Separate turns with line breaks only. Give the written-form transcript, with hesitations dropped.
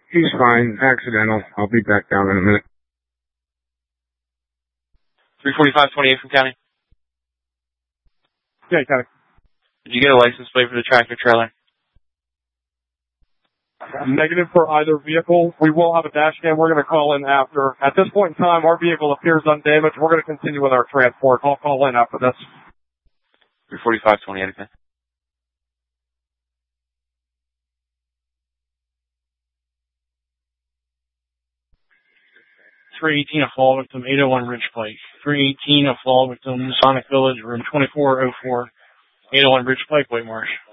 He's fine. Accidental. I'll be back down in a minute.
345-28 from County.
Yeah, County.
Did you get a license plate for the tractor trailer?
Negative for either vehicle. We will have a dash cam. We're going to call in after. At this point in time, our vehicle appears undamaged. We're going to continue with our transport. I'll call in after this.
345-28 again.
.318 a fall victim, 801 Ridge Pike. .318 a fall victim, Sonic Village, room 2404, 801 Ridge Pike, White Marsh.